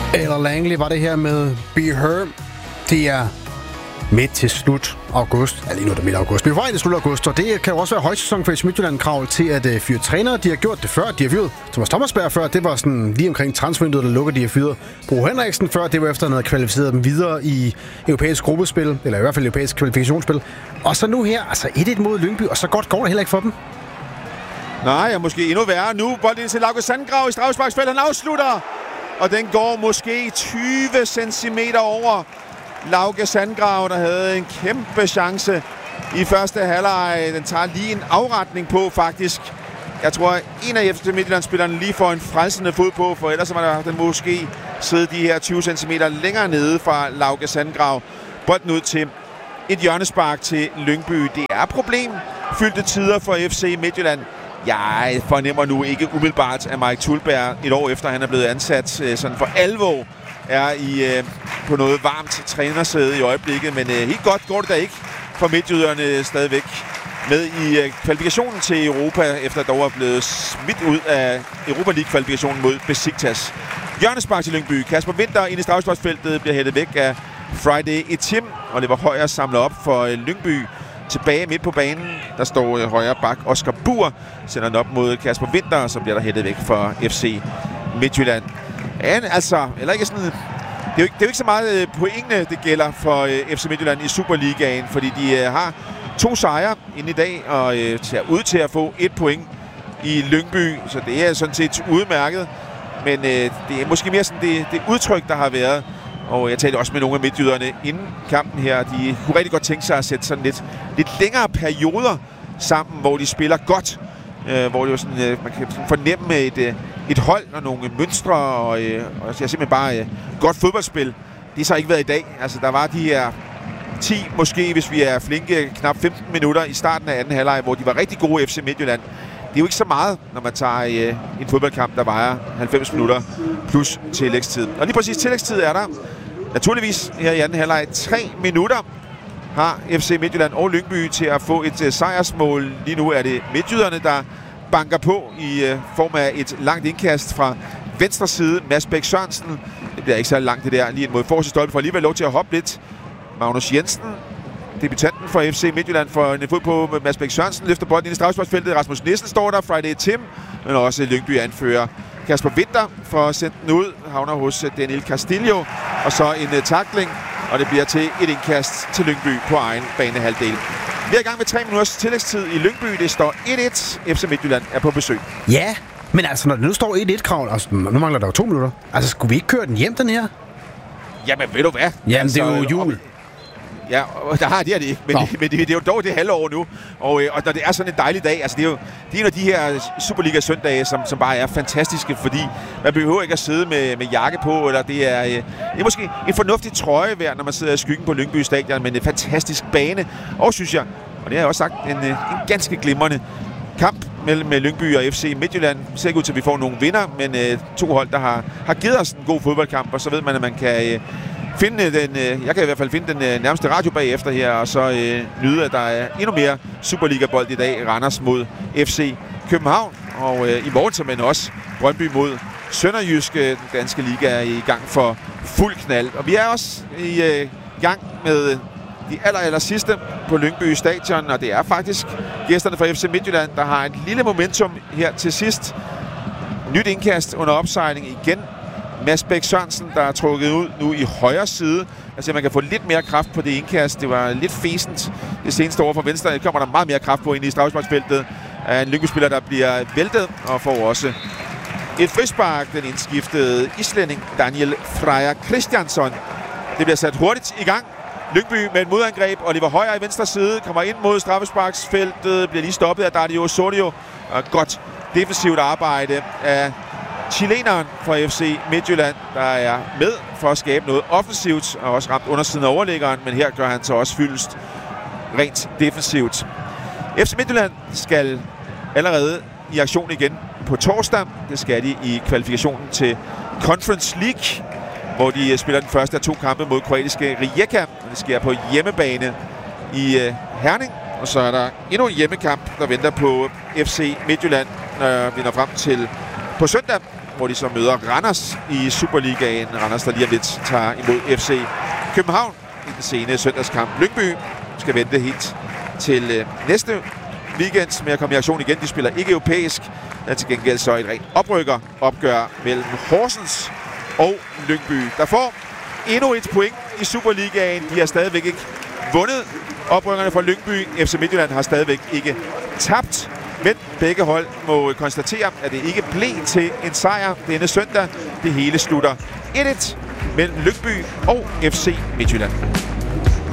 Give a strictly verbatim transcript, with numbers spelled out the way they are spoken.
Eller Langley var det her med Be Her. Det er midt til slut august. Ja, lige nu er det midt august. Vi er vej til slut august, og det kan jo også være højsæson for F C Midtjylland-krav til at uh, fyre trænere. De har gjort det før. De har fyret Thomas Thomasberg før. Det var sådan lige omkring transfervinduet, der lukker. De har fyret Bro Henriksen før. Det var efter, at han havde kvalificeret dem videre i europæisk gruppespil, eller i hvert fald europæisk kvalifikationsspil. Og så nu her, altså et et mod Lyngby, og så godt går det heller ikke for dem. Nej, og måske endnu værre. Nu bolden til Lauke Sandgrav i straffesparksfeltet. Han afslutter, og den går måske tyve centimeter over Lauke Sandgrav, der havde en kæmpe chance i første halvleg. Den tager lige en afretning på, faktisk. Jeg tror, en af F C Midtjylland-spillerne lige får en frelsende fod på, for ellers var der den måske sidde de her tyve centimeter længere nede fra Lauke Sandgrav. Bolden ud til et hjørnespark til Lyngby. Det er problemfyldte tider for F C Midtjylland. Jeg fornemmer nu ikke umiddelbart, at Mike Thulberg et år efter, han er blevet ansat sådan for alvor, er i øh, på noget varmt trænersæde i øjeblikket. Men øh, helt godt går det da ikke for midtjyderne stadigvæk med i øh, kvalifikationen til Europa, efter at dog er blevet smidt ud af Europa League-kvalifikationen mod Besiktas. Hjørnespark til Lyngby. Kasper Winther ind i straffesparksfeltet bliver hættet væk af Friday Etim, og det var højre samlet op for øh, Lyngby. Tilbage midt på banen, der står øh, højre bak Oscar Buhr, sender den op mod Kasper Winther, og så bliver der hættet væk for F C Midtjylland. Ja, altså, eller ikke sådan, det er, jo ikke, det er jo ikke så meget pointene, det gælder for øh, F C Midtjylland i Superligaen, fordi de øh, har to sejre inden i dag, og øh, ser ud til at få et point i Lyngby, så det er sådan set udmærket, men øh, det er måske mere sådan det, det udtryk, der har været. Og jeg talte også med nogle af midtjyderne inden kampen her. De kunne rigtig godt tænke sig at sætte sådan lidt, lidt længere perioder sammen, hvor de spiller godt. Øh, hvor det jo sådan, øh, man kan fornemme et, øh, et hold og nogle mønstre, og, øh, og jeg simpelthen bare øh, godt fodboldspil. Det har så ikke været i dag. Altså, der var de her ti, måske hvis vi er flinke, knap femten minutter i starten af anden halvleg, hvor de var rigtig gode F C Midtjylland. Det er jo ikke så meget, når man tager øh, en fodboldkamp, der vejer halvfems minutter plus tillægstid. Og lige præcis tillægstid er der naturligvis her i anden halvleg tre minutter har F C Midtjylland og Lyngby til at få et uh, sejrsmål. Lige nu er det midtjyderne, der banker på i uh, form af et langt indkast fra venstre side. Mads Bæk Sørensen, det bliver ikke så langt det der, lige mod forreste stolpe, for alligevel lov til at hoppe lidt. Magnus Jensen, debutanten for F C Midtjylland, for en fod på Mads Bæk Sørensen, løfter bolden ind i straffesparksfeltet. Rasmus Nielsen står der, Friday Tim, men også Lyngby anfører. Kasper Winther får sendt den ud, havner hos Daniel Castillo, og så en uh, tackling, og det bliver til et indkast til Lyngby på egen banehalvdel. Vi er i gang med tre minutters tillægstid i Lyngby. Det står et et. F C Midtjylland er på besøg. Ja, men altså når det nu står et et-krav, altså nu mangler der jo to minutter. Altså skulle vi ikke køre den hjem, den her? Jamen ved du hvad? Jamen altså, det er jo jul. Ja, og der har de det ikke, men, det, men det, det er jo dog det halve år nu, og, og når det er sådan en dejlig dag, altså det er jo det er en af de her Superliga-søndage, som, som bare er fantastiske, fordi man behøver ikke at sidde med, med jakke på, eller det er, det er måske en fornuftig trøje værd, når man sidder i skyggen på Lyngby Stadion, men en fantastisk bane, og synes jeg, og det har jeg også sagt, en, en ganske glimrende kamp mellem Lyngby og F C Midtjylland. Det ser ikke ud til, at vi får nogle vinder, men uh, to hold, der har, har givet os en god fodboldkamp, og så ved man, at man kan uh, finde den, uh, jeg kan i hvert fald finde den uh, nærmeste radio bagefter her, og så uh, nyde, at der er endnu mere Superliga-bold i dag. Randers mod F C København, og uh, i morgen simpelthen også Brøndby mod Sønderjyske. Den danske liga er i gang for fuld knald, og vi er også i uh, gang med de aller, aller sidste på Lyngby Stadion, og det er faktisk gæsterne fra F C Midtjylland, der har et lille momentum her til sidst. Nyt indkast under opsejling igen. Mads Bæk Sørensen, der er trukket ud nu i højre side. Altså, man kan få lidt mere kraft på det indkast. Det var lidt fæsent det seneste over for venstre. Det kommer der meget mere kraft på ind i straffesparksfeltet. En Lyngby-spiller, der bliver væltet og får også et frispark. Den indskiftede islænding Daniel Freyr Christiansson. Det bliver sat hurtigt i gang. Lyngby med et modangreb. Oliver Højer i venstre side kommer ind mod straffesparksfeltet. Bliver lige stoppet af Dario Osorio. Og godt defensivt arbejde af chileneren fra F C Midtjylland, der er med for at skabe noget offensivt, og også ramt undersiden af overliggeren, men her gør han så også fyldest rent defensivt. F C Midtjylland skal allerede i aktion igen på torsdag. Det skal de i kvalifikationen til Conference League, hvor de spiller den første af to kampe mod kroatiske Rijeka. Det sker på hjemmebane i Herning, og så er der endnu en hjemmekamp, der venter på F C Midtjylland, når vi når frem til på søndag, hvor de så møder Randers i Superligaen. Randers, der lige om lidt tager imod F C København i den sene søndagskamp. Lyngby skal vente helt til øh, næste weekend med at komme i aktion igen. De spiller ikke europæisk, men til gengæld så et rent oprykker opgør mellem Horsens og Lyngby, der får endnu et point i Superligaen. De har stadigvæk ikke vundet. Oprykkerne fra Lyngby, F C Midtjylland, har stadigvæk ikke tabt. Men begge hold må konstatere, at det ikke blev til en sejr denne søndag. Det hele slutter et et mellem Lyngby og F C Midtjylland.